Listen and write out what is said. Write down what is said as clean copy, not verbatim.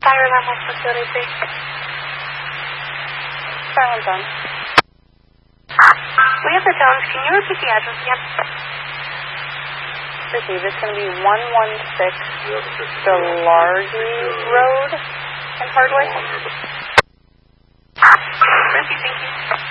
Fire alarm on facility, please. Silence on. We have the tones. Can you repeat the address again? Receive. It's going to be 116 Delargy Road in Hardwick. Receive, thank you.